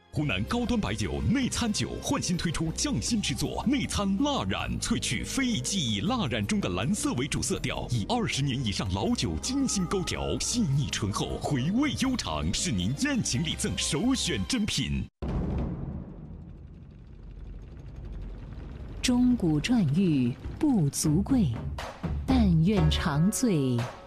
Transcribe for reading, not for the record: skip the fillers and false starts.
湖南高端白酒内参酒焕新推出匠心制作内参蜡染，萃取非遗技艺蜡染中的蓝色为主色调，以20年以上老酒精心勾调，细腻醇厚，回味悠长，是您宴请礼赠首选珍品。 钟鼓馔玉不足贵，但愿长醉